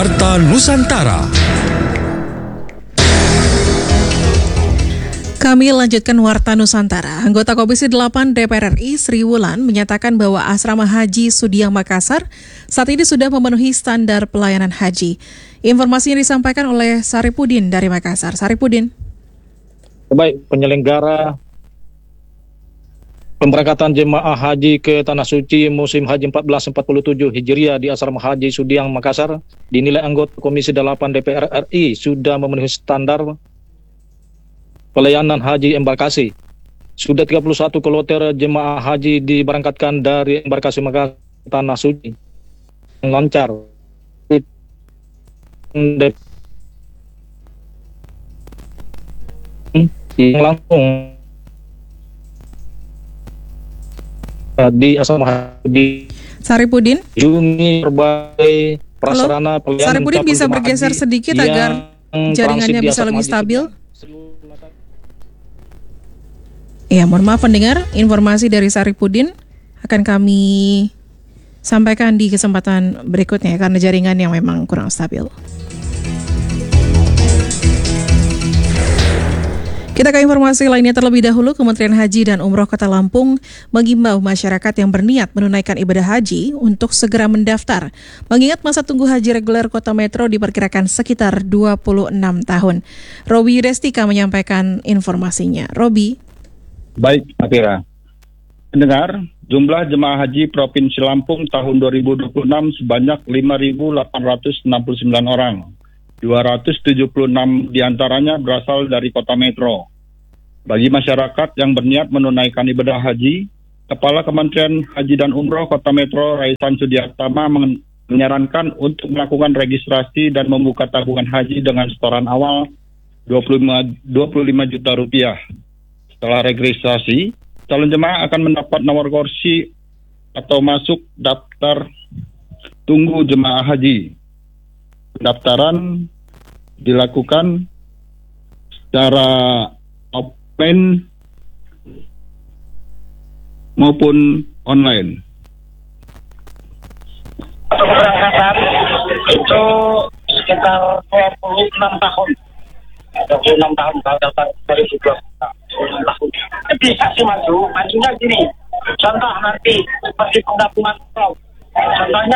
Warta Nusantara. Kami lanjutkan Warta Nusantara. Anggota Komisi 8 DPR RI Sri Wulan menyatakan bahwa Asrama Haji Sudiang Makassar saat ini sudah memenuhi standar pelayanan haji. Informasi yang disampaikan oleh Saripudin dari Makassar. Saripudin. Baik, penyelenggara pemberangkatan jemaah haji ke Tanah Suci musim haji 1447 Hijriah di Asrama Haji Sudiang Makassar dinilai anggota Komisi 8 DPR RI sudah memenuhi standar pelayanan haji embarkasi. Sudah 31 kloter jemaah haji diberangkatkan dari embarkasi Makassar Tanah Suci lancar langsung di Asrama Haji Saripudin. Jungi berbagai prasarana pelayanan. Saripudin bisa bergeser sedikit agar jaringannya bisa lebih stabil. Ya, mohon maaf pendengar, informasi dari Saripudin akan kami sampaikan di kesempatan berikutnya karena jaringan yang memang kurang stabil. Kita ke informasi lainnya terlebih dahulu. Kementerian Haji dan Umroh Kota Lampung mengimbau masyarakat yang berniat menunaikan ibadah haji untuk segera mendaftar. Mengingat masa tunggu haji reguler Kota Metro diperkirakan sekitar 26 tahun. Robi Restika menyampaikan informasinya. Robi. Baik, Atira. Pendengar, jumlah jemaah haji Provinsi Lampung tahun 2026 sebanyak 5.869 orang. 276 diantaranya berasal dari Kota Metro. Bagi masyarakat yang berniat menunaikan ibadah haji, Kepala Kementerian Haji dan Umroh Kota Metro Raisan Sudiartama menyarankan untuk melakukan registrasi dan membuka tabungan haji dengan setoran awal 25 juta rupiah. Setelah registrasi, calon jemaah akan mendapat nomor kursi atau masuk daftar tunggu jemaah haji. Pendaftaran dilakukan secara offline maupun online. Keberangkatan itu sekitar 26 tahun. 26 tahun kalau daftar dari 12 tahun. Bisa sih majunya gini. Contoh nanti seperti penggabungan pulau. Contohnya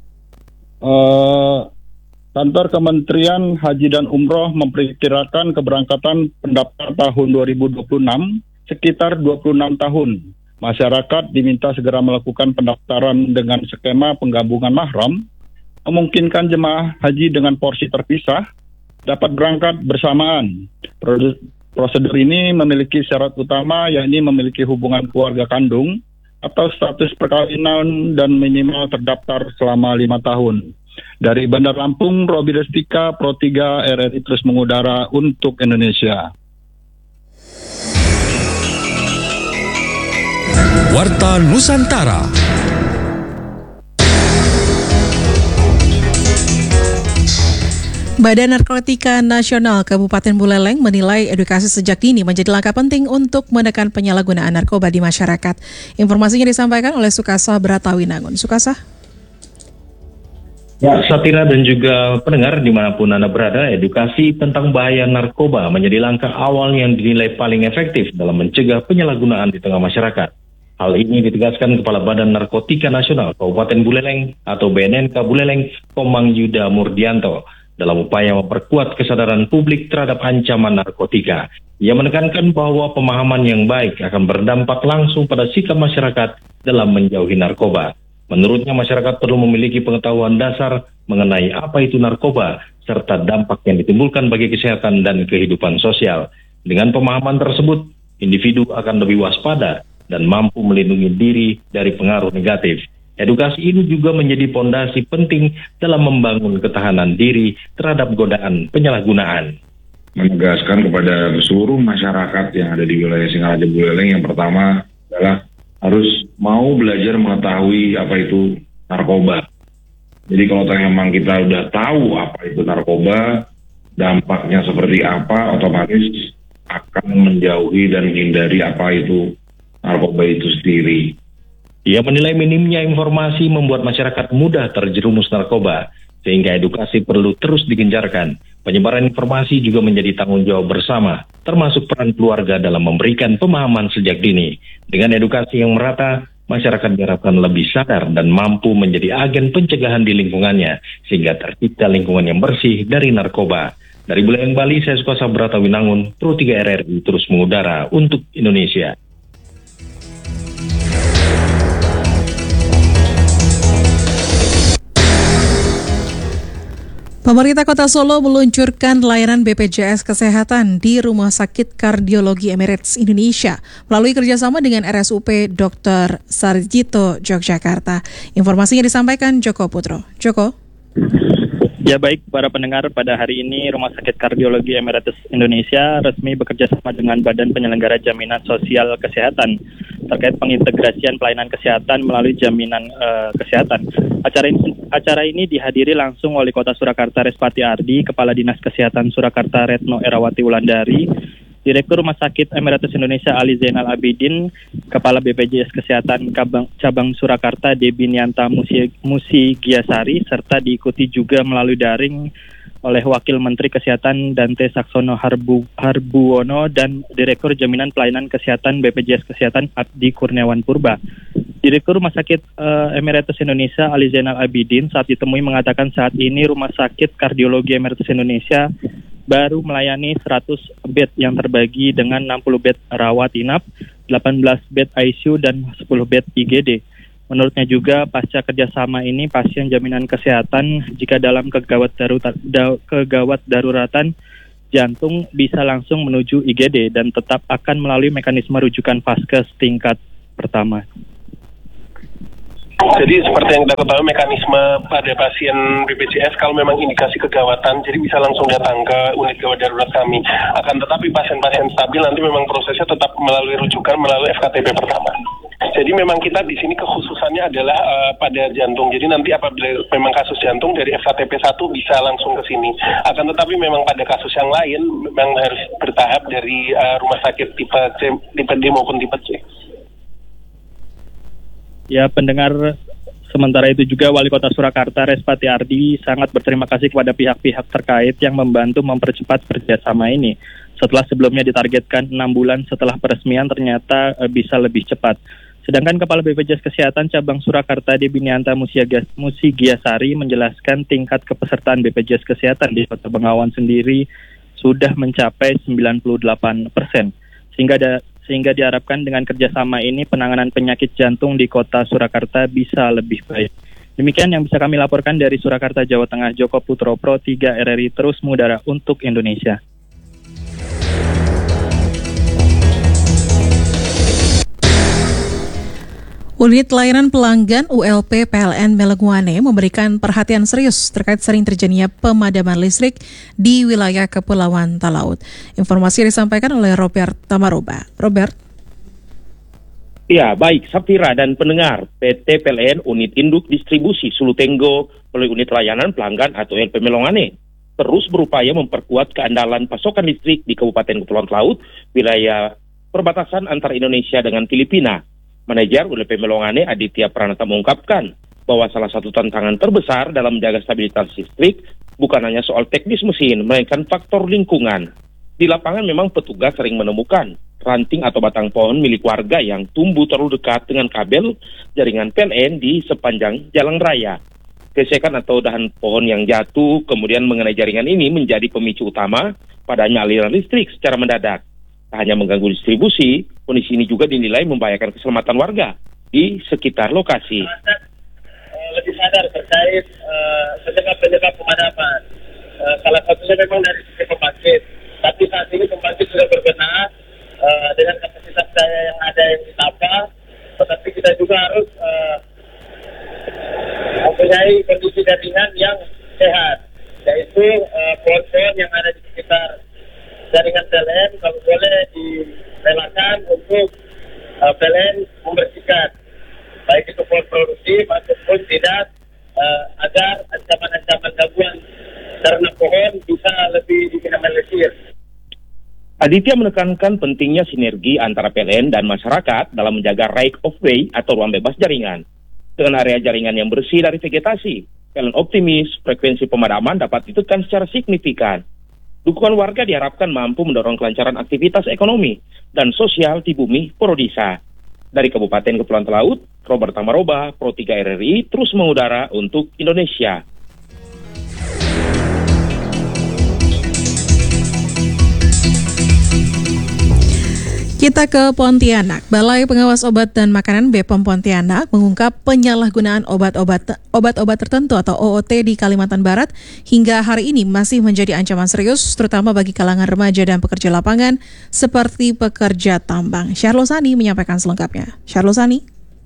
Kantor Kementerian Haji dan Umroh memperkirakan keberangkatan pendaftar tahun 2026 sekitar 26 tahun. Masyarakat diminta segera melakukan pendaftaran dengan skema penggabungan mahram, memungkinkan jemaah haji dengan porsi terpisah dapat berangkat bersamaan. Prosedur ini memiliki syarat utama, yakni memiliki hubungan keluarga kandung atau status perkawinan dan minimal terdaftar selama 5 tahun. Dari Bandar Lampung, Robi Restika, Pro 3 RRI terus mengudara untuk Indonesia. Warta Nusantara. Badan Narkotika Nasional Kabupaten Buleleng menilai edukasi sejak dini menjadi langkah penting untuk menekan penyalahgunaan narkoba di masyarakat. Informasinya disampaikan oleh Sukasa Bratawinangun. Sukasa. Ya, Satira dan juga pendengar dimanapun Anda berada, edukasi tentang bahaya narkoba menjadi langkah awal yang dinilai paling efektif dalam mencegah penyalahgunaan di tengah masyarakat. Hal ini ditegaskan Kepala Badan Narkotika Nasional Kabupaten Buleleng atau BNNK Buleleng, Komang Yuda Murdianto, dalam upaya memperkuat kesadaran publik terhadap ancaman narkotika. Ia menekankan bahwa pemahaman yang baik akan berdampak langsung pada sikap masyarakat dalam menjauhi narkoba. Menurutnya masyarakat perlu memiliki pengetahuan dasar mengenai apa itu narkoba, serta dampak yang ditimbulkan bagi kesehatan dan kehidupan sosial. Dengan pemahaman tersebut, individu akan lebih waspada dan mampu melindungi diri dari pengaruh negatif. Edukasi ini juga menjadi pondasi penting dalam membangun ketahanan diri terhadap godaan penyalahgunaan. Menegaskan kepada seluruh masyarakat yang ada di wilayah Singaraja Buleleng, yang pertama adalah harus mau belajar mengetahui apa itu narkoba. Jadi kalau memang kita udah tahu apa itu narkoba, dampaknya seperti apa, otomatis akan menjauhi dan menghindari apa itu narkoba itu sendiri. Ia menilai minimnya informasi membuat masyarakat mudah terjerumus narkoba. sehingga edukasi perlu terus digencarkan. Penyebaran informasi juga menjadi tanggung jawab bersama, termasuk peran keluarga dalam memberikan pemahaman sejak dini. Dengan edukasi yang merata, masyarakat diharapkan lebih sadar dan mampu menjadi agen pencegahan di lingkungannya, sehingga tercipta lingkungan yang bersih dari narkoba. Dari Buleleng, Bali, saya Sukosa Bratawinangun, Pro 3 RRI terus mengudara untuk Indonesia. Pemerintah Kota Solo meluncurkan layanan BPJS Kesehatan di Rumah Sakit Kardiologi Emirates Indonesia melalui kerjasama dengan RSUP Dr. Sarjito Yogyakarta. Informasinya disampaikan Joko Putro. Joko. Ya baik, para pendengar, pada hari ini Rumah Sakit Kardiologi Emirates Indonesia resmi bekerja sama dengan Badan Penyelenggara Jaminan Sosial Kesehatan terkait pengintegrasian pelayanan kesehatan melalui jaminan kesehatan. Acara ini dihadiri langsung Wali Kota Surakarta Respati Ardi, Kepala Dinas Kesehatan Surakarta Retno Erawati Wulandari, Direktur Rumah Sakit Emirates Indonesia Ali Zainal Abidin, Kepala BPJS Kesehatan Cabang Surakarta Debi Nianta Musi Giasari, serta diikuti juga melalui daring oleh Wakil Menteri Kesehatan Dante Saksono Harbuwono dan Direktur Jaminan Pelayanan Kesehatan BPJS Kesehatan Abdi Kurniawan Purba. Direktur Rumah Sakit Emirates Indonesia Ali Zainal Abidin saat ditemui mengatakan saat ini Rumah Sakit Kardiologi Emirates Indonesia baru melayani 100 bed yang terbagi dengan 60 bed rawat inap, 18 bed ICU, dan 10 bed IGD. Menurutnya juga pasca kerjasama ini pasien jaminan kesehatan jika dalam kegawat daruratan jantung bisa langsung menuju IGD dan tetap akan melalui mekanisme rujukan vaskes tingkat pertama. Jadi seperti yang kita ketahui mekanisme pada pasien BPJS kalau memang indikasi kegawatan jadi bisa langsung datang ke unit gawat darurat kami. Akan tetapi pasien-pasien stabil nanti memang prosesnya tetap melalui rujukan melalui FKTP pertama. Jadi memang kita di sini kekhususannya adalah pada jantung. Jadi nanti apabila memang kasus jantung dari FKTP 1 bisa langsung ke sini. Akan tetapi memang pada kasus yang lain memang harus bertahap dari rumah sakit tipe D maupun tipe C. Ya, pendengar, sementara itu juga Wali Kota Surakarta Respati Ardi sangat berterima kasih kepada pihak-pihak terkait yang membantu mempercepat kerjasama ini. Setelah sebelumnya ditargetkan 6 bulan setelah peresmian ternyata bisa lebih cepat. Sedangkan Kepala BPJS Kesehatan Cabang Surakarta Debi Nianta Musi Giasari menjelaskan tingkat kepesertaan BPJS Kesehatan di Kota Bengawan sendiri sudah mencapai 98%. Sehingga diharapkan dengan kerjasama ini penanganan penyakit jantung di Kota Surakarta bisa lebih baik. Demikian yang bisa kami laporkan dari Surakarta, Jawa Tengah. Joko Putro, Pro 3 RRI terus mengudara untuk Indonesia. Unit Layanan Pelanggan ULP PLN Melengwane memberikan perhatian serius terkait sering terjadinya pemadaman listrik di wilayah Kepulauan Talaut. Informasi disampaikan oleh Robert Tamaroba. Robert. Ya, baik Safira dan pendengar, PT PLN Unit Induk Distribusi Sulutenggo melalui Unit Layanan Pelanggan atau ULP Melengwane terus berupaya memperkuat keandalan pasokan listrik di Kabupaten Kepulauan Talaut, wilayah perbatasan antara Indonesia dengan Filipina. Manajer ULP Melengwane Aditya Pranata mengungkapkan bahwa salah satu tantangan terbesar dalam menjaga stabilitas listrik bukan hanya soal teknis mesin, melainkan faktor lingkungan. Di lapangan memang petugas sering menemukan ranting atau batang pohon milik warga yang tumbuh terlalu dekat dengan kabel jaringan PLN di sepanjang jalan raya. Gesekan atau dahan pohon yang jatuh kemudian mengenai jaringan ini menjadi pemicu utama padanya aliran listrik secara mendadak. Tak hanya mengganggu distribusi, kondisi ini juga dinilai membahayakan keselamatan warga di sekitar lokasi. Lebih sadar terkait penyebab pemadaman. Salah satunya memang dari sisi pembangkit. Tapi saat ini pembangkit sudah berbenah dengan kapasitas daya yang ada yang ditambah. Tetapi kita juga harus mempunyai kondisi jaringan yang sehat, yaitu pohon-pohon yang ada di sekitar jaringan PLN kalau boleh direlakan untuk PLN membersihkan, baik itu pohon produktif ataupun tidak, agar ancaman-ancaman gangguan karena pohon bisa lebih diminimalisir. Aditya menekankan pentingnya sinergi antara PLN dan masyarakat dalam menjaga right of way atau ruang bebas jaringan dengan area jaringan yang bersih dari vegetasi. PLN optimis frekuensi pemadaman dapat ditekan secara signifikan. Dukungan warga diharapkan mampu mendorong kelancaran aktivitas ekonomi dan sosial di bumi Porodisa. Dari Kabupaten Kepulauan Talaut, Robert Tamaroba, Pro 3 RRI terus mengudara untuk Indonesia. Kita ke Pontianak. Balai Pengawas Obat dan Makanan BPOM Pontianak mengungkap penyalahgunaan obat-obat tertentu atau OOT di Kalimantan Barat hingga hari ini masih menjadi ancaman serius, terutama bagi kalangan remaja dan pekerja lapangan seperti pekerja tambang. Syahrlosani menyampaikan selengkapnya. Syahrlosani.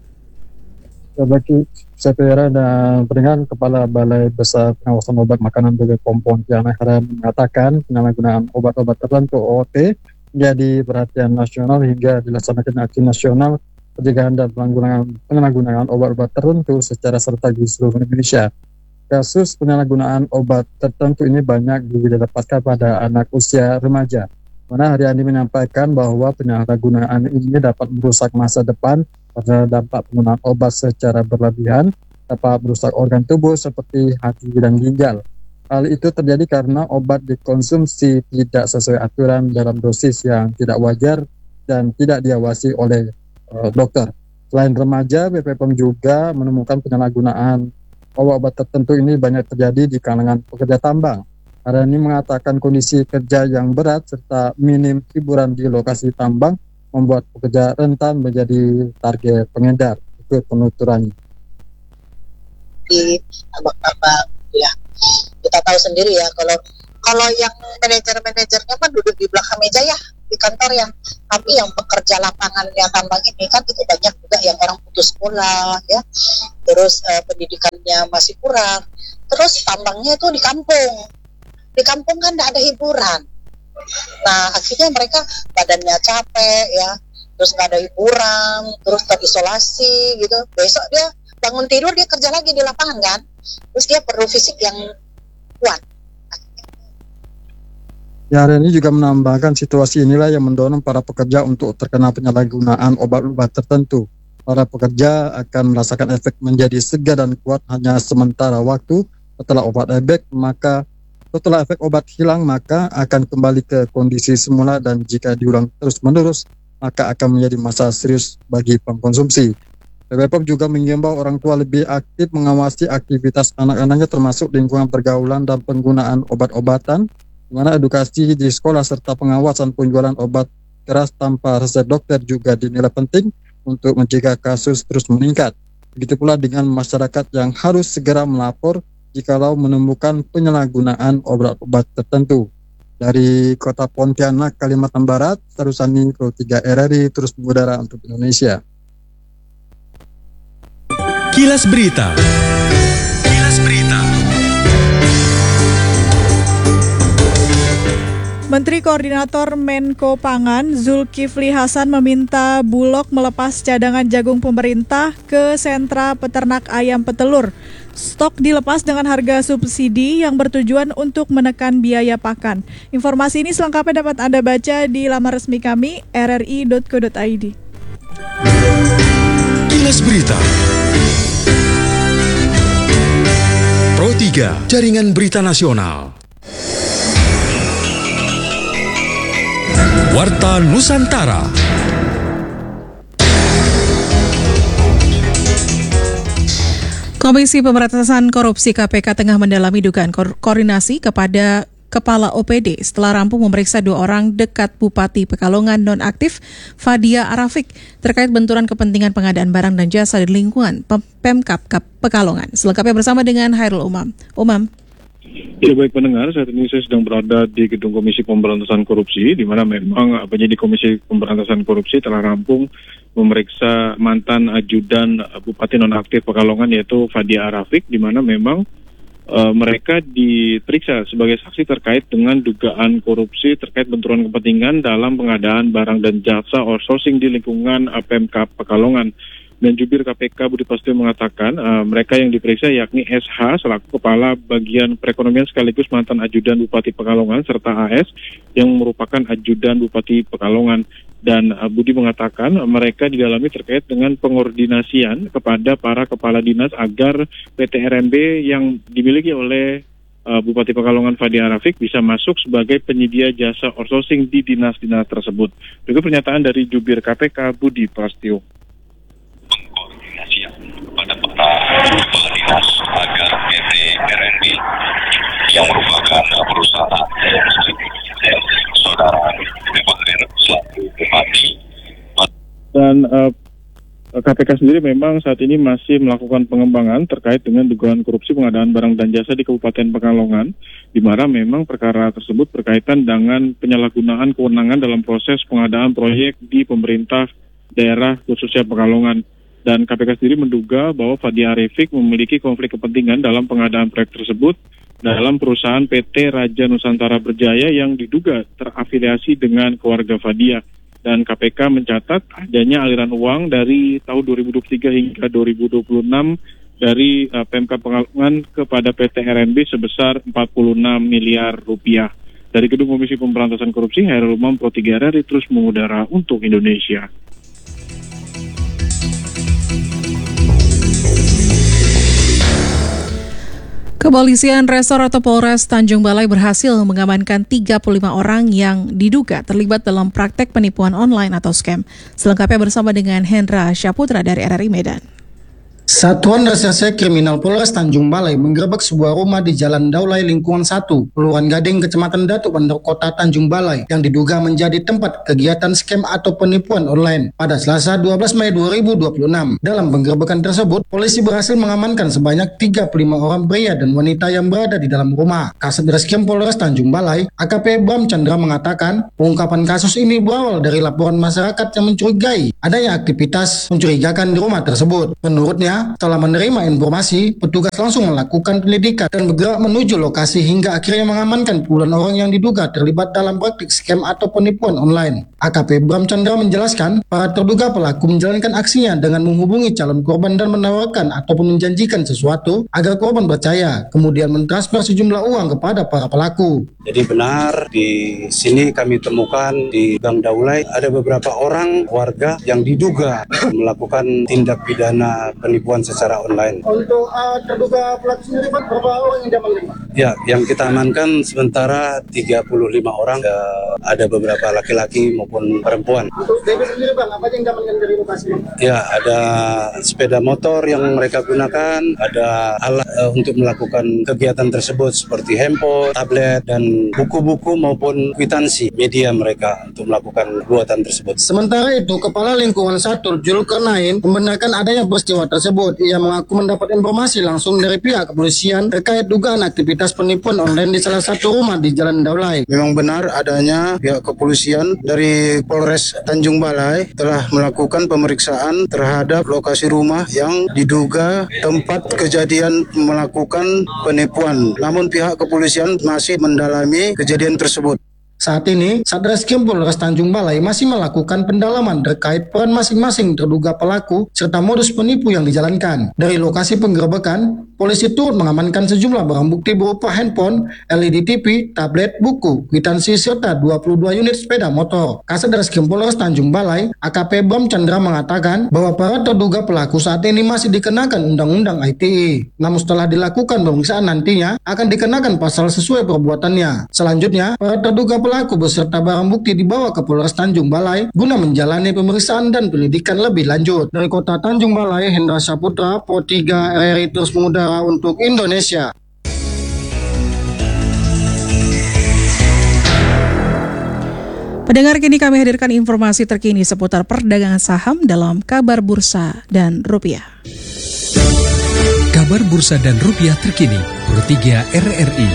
Bagi CPR dan pendengar, Kepala Balai Besar Pengawasan Obat Makanan BPOM Pontianak mengatakan penyalahgunaan obat-obat tertentu OOT menjadi perhatian nasional hingga dilaksanakan aksi nasional pencegahan dan penyalahgunaan obat-obat tertentu secara serta di seluruh Indonesia. Kasus penyalahgunaan obat tertentu ini banyak didapatkan pada anak usia remaja. Mana Haryani menyampaikan bahwa penyalahgunaan ini dapat merusak masa depan karena dampak penggunaan obat secara berlebihan dapat merusak organ tubuh seperti hati dan ginjal. Hal itu terjadi karena obat dikonsumsi tidak sesuai aturan dalam dosis yang tidak wajar dan tidak diawasi oleh dokter. Selain remaja, BPOM juga menemukan penyalahgunaan obat-obat tertentu ini banyak terjadi di kalangan pekerja tambang. Karena ini mengatakan kondisi kerja yang berat serta minim hiburan di lokasi tambang membuat pekerja rentan menjadi target pengedar. Ikut penuturannya. Di tambang-tambang ya. Kita tahu sendiri ya, kalau yang manajer-manajernya kan duduk di belakang meja ya di kantor ya, tapi yang pekerja lapangannya tambang ini kan itu banyak juga yang orang putus sekolah ya, terus pendidikannya masih kurang, terus tambangnya itu di kampung kan tidak ada hiburan. Nah akhirnya mereka badannya capek ya, terus nggak ada hiburan, terus terisolasi gitu. Besok dia bangun tidur dia kerja lagi di lapangan kan, terus dia perlu fisik yang kuat. Ya, ini juga menambahkan situasi inilah yang mendorong para pekerja untuk terkena penyalahgunaan obat-obat tertentu. Para pekerja akan merasakan efek menjadi segar dan kuat hanya sementara waktu. Setelah obat efek obat hilang, maka akan kembali ke kondisi semula dan jika diulang terus-menerus, maka akan menjadi masalah serius bagi pengkonsumsi. BPOM juga mengimbau orang tua lebih aktif mengawasi aktivitas anak-anaknya termasuk lingkungan pergaulan dan penggunaan obat-obatan, di mana edukasi di sekolah serta pengawasan penjualan obat keras tanpa resep dokter juga dinilai penting untuk mencegah kasus terus meningkat. Begitu pula dengan masyarakat yang harus segera melapor jikalau menemukan penyalahgunaan obat-obat tertentu. Dari Kota Pontianak, Kalimantan Barat, Sarusani Pro 3 RRI terus mengudara untuk Indonesia. Kilas Berita. Kilas Berita. Menteri Koordinator Menko Pangan Zulkifli Hasan meminta Bulog melepas cadangan jagung pemerintah ke sentra peternak ayam petelur. Stok dilepas dengan harga subsidi yang bertujuan untuk menekan biaya pakan. Informasi ini selengkapnya dapat Anda baca di laman resmi kami rri.co.id. Kilas Berita. Pro 3, Jaringan Berita Nasional. Warta Nusantara. Komisi Pemberantasan Korupsi KPK tengah mendalami dugaan koordinasi kepada Kepala OPD setelah rampung memeriksa 2 orang dekat Bupati Pekalongan nonaktif Fadia Arafik terkait benturan kepentingan pengadaan barang dan jasa di lingkungan Pemkab Pekalongan. Selengkapnya bersama dengan Hairul Umam. Ya, baik pendengar, saat ini saya sedang berada di Gedung Komisi Pemberantasan Korupsi, di mana memang penyidik Komisi Pemberantasan Korupsi telah rampung memeriksa mantan ajudan Bupati nonaktif Pekalongan yaitu Fadia Arafik, di mana memang mereka diperiksa sebagai saksi terkait dengan dugaan korupsi terkait benturan kepentingan dalam pengadaan barang dan jasa outsourcing di lingkungan Pemkab Pekalongan. Dan Jubir KPK Budi Prasetyo mengatakan mereka yang diperiksa yakni SH selaku Kepala Bagian Perekonomian sekaligus mantan Ajudan Bupati Pekalongan serta AS yang merupakan Ajudan Bupati Pekalongan. Dan Budi mengatakan mereka didalami terkait dengan pengordinasian kepada para kepala dinas agar PT RMB yang dimiliki oleh Bupati Pekalongan Fadi Arafik bisa masuk sebagai penyedia jasa outsourcing di dinas-dinas tersebut. Berikut pernyataan dari Jubir KPK Budi Prasetyo. Pengkoordinasian kepada para kepala dinas agar PT RMB yang merupakan perusahaan saudara selaku Bupati. Dan KPK sendiri memang saat ini masih melakukan pengembangan terkait dengan dugaan korupsi pengadaan barang dan jasa di Kabupaten Pekalongan, di mana memang perkara tersebut berkaitan dengan penyalahgunaan kewenangan dalam proses pengadaan proyek di pemerintah daerah khususnya Pekalongan. Dan KPK sendiri menduga bahwa Fadi Arifik memiliki konflik kepentingan dalam pengadaan proyek tersebut dalam perusahaan PT Raja Nusantara Berjaya yang diduga terafiliasi dengan keluarga Fadia. Dan KPK mencatat adanya aliran uang dari tahun 2023 hingga 2026 dari Pemkab Pekalongan kepada PT RMB sebesar 46 miliar rupiah. Dari Gedung Komisi Pemberantasan Korupsi, Hairul Umam Pro 3 RRI terus mengudara untuk Indonesia. Kepolisian Resor atau Polres Tanjung Balai berhasil mengamankan 35 orang yang diduga terlibat dalam praktek penipuan online atau scam. Selengkapnya bersama dengan Hendra Syaputra dari RRI Medan. Satuan Reserse Kriminal Polres Tanjung Balai menggerebek sebuah rumah di Jalan Daulay Lingkungan 1, Kelurahan Gading, Kecamatan Datuk Bandar Kota Tanjung Balai yang diduga menjadi tempat kegiatan scam atau penipuan online. Pada Selasa 12 Mei 2026, dalam penggerebekan tersebut, polisi berhasil mengamankan sebanyak 35 orang pria dan wanita yang berada di dalam rumah. Kasat Reskrim Polres Tanjung Balai, AKP Bram Chandra mengatakan, pengungkapan kasus ini berawal dari laporan masyarakat yang mencurigai adanya aktivitas mencurigakan di rumah tersebut. Menurutnya, setelah menerima informasi, petugas langsung melakukan penyelidikan dan bergerak menuju lokasi hingga akhirnya mengamankan puluhan orang yang diduga terlibat dalam praktik scam atau penipuan online. AKP Bram Chandra menjelaskan, para terduga pelaku menjalankan aksinya dengan menghubungi calon korban dan menawarkan ataupun menjanjikan sesuatu agar korban percaya, kemudian mentransfer sejumlah uang kepada para pelaku. Jadi benar, di sini kami temukan di Gang Daulay ada beberapa orang warga yang diduga melakukan tindak pidana penipuan secara online. Untuk terduga pelaku sendiri, Pak, berapa orang yang diamankan? Ya, yang kita amankan sementara 35 orang, ada beberapa laki-laki maupun perempuan. Untuk DP sendiri, Bang, apa yang diamankan dari lokasi? Ya, ada sepeda motor yang mereka gunakan, ada alat untuk melakukan kegiatan tersebut seperti handphone, tablet, dan buku-buku maupun kwitansi media mereka untuk melakukan perbuatan tersebut. Sementara itu, Kepala Lingkungan 1 Julkarnain membenarkan adanya peristiwa tersebut. Ia mengaku mendapat informasi langsung dari pihak kepolisian terkait dugaan aktivitas penipuan online di salah satu rumah di Jalan Daulay. Memang benar adanya pihak kepolisian dari Polres Tanjung Balai telah melakukan pemeriksaan terhadap lokasi rumah yang diduga tempat kejadian melakukan penipuan. Namun pihak kepolisian masih mendalami kejadian tersebut. Saat ini, Satreskrim Polres Tanjung Balai masih melakukan pendalaman terkait peran masing-masing terduga pelaku serta modus penipu yang dijalankan. Dari lokasi penggerebekan, polisi turut mengamankan sejumlah barang bukti berupa handphone, LED TV, tablet, buku, kwitansi serta 22 unit sepeda motor. Kasat Reskrim Polres Tanjung Balai, AKP Bram Chandra mengatakan bahwa para terduga pelaku saat ini masih dikenakan Undang-Undang ITE. Namun setelah dilakukan pemeriksaan nantinya akan dikenakan pasal sesuai perbuatannya. Selanjutnya, para terduga pelaku beserta barang bukti dibawa ke Polres Tanjung Balai guna menjalani pemeriksaan dan penyelidikan lebih lanjut. Dari Kota Tanjung Balai, Hendra Syaputra, Pro 3 RRI terus mengudara untuk Indonesia. Pendengar, kini kami hadirkan informasi terkini seputar perdagangan saham dalam Kabar Bursa dan Rupiah. Kabar Bursa dan Rupiah terkini, Pro 3 RRI.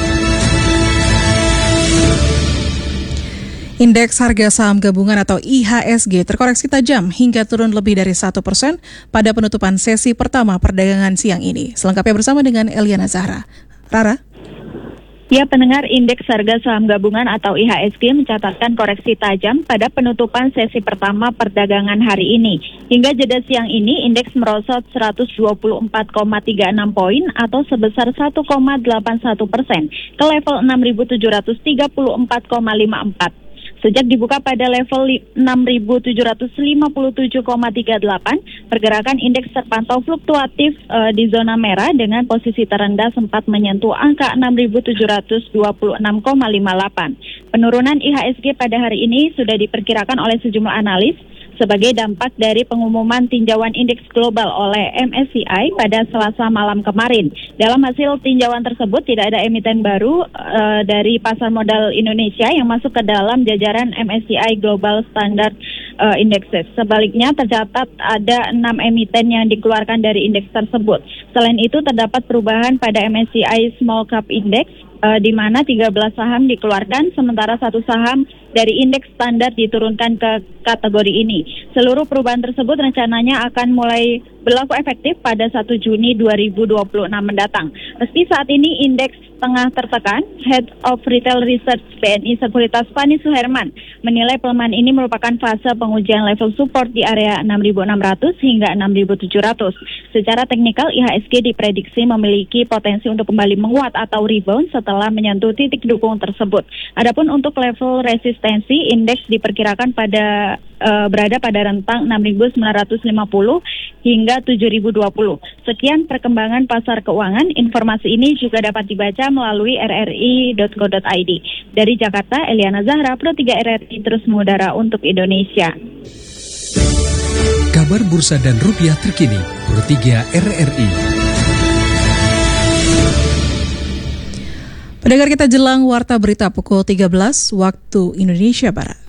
Indeks harga saham gabungan atau IHSG terkoreksi tajam hingga turun lebih dari 1% pada penutupan sesi pertama perdagangan siang ini. Selengkapnya bersama dengan Eliana Zahra. Rara? Ya, pendengar, indeks harga saham gabungan atau IHSG mencatatkan koreksi tajam pada penutupan sesi pertama perdagangan hari ini. Hingga jeda siang ini, indeks merosot 124,36 poin atau sebesar 1,81% ke level 6.734,54. Sejak dibuka pada level 6.757,38, pergerakan indeks terpantau fluktuatif di zona merah dengan posisi terendah sempat menyentuh angka 6.726,58. Penurunan IHSG pada hari ini sudah diperkirakan oleh sejumlah analis sebagai dampak dari pengumuman tinjauan indeks global oleh MSCI pada Selasa malam kemarin. Dalam hasil tinjauan tersebut tidak ada emiten baru dari pasar modal Indonesia yang masuk ke dalam jajaran MSCI Global Standard Indexes. Sebaliknya tercatat ada 6 emiten yang dikeluarkan dari indeks tersebut. Selain itu terdapat perubahan pada MSCI Small Cap Index di mana 13 saham dikeluarkan, sementara 1 saham dari indeks standar diturunkan ke kategori ini. Seluruh perubahan tersebut rencananya akan mulai berlaku efektif pada 1 Juni 2026 mendatang. Meski saat ini indeks tengah tertekan, Head of Retail Research BNI Sekuritas Fani Suherman menilai pelemahan ini merupakan fase pengujian level support di area 6.600 hingga 6.700. Secara teknikal, IHSG diprediksi memiliki potensi untuk kembali menguat atau rebound setelah menyentuh titik dukung tersebut. Adapun untuk level resistensi, indeks diperkirakan berada pada rentang 6.950 hingga 7.020. Sekian perkembangan pasar keuangan. Informasi ini juga dapat dibaca melalui rri.co.id. Dari Jakarta, Eliana Zahra, Pro 3 RRI terus mengudara untuk Indonesia. Kabar bursa dan rupiah terkini, Pro 3 RRI. Pendengar kita jelang warta berita pukul 13 waktu Indonesia Barat.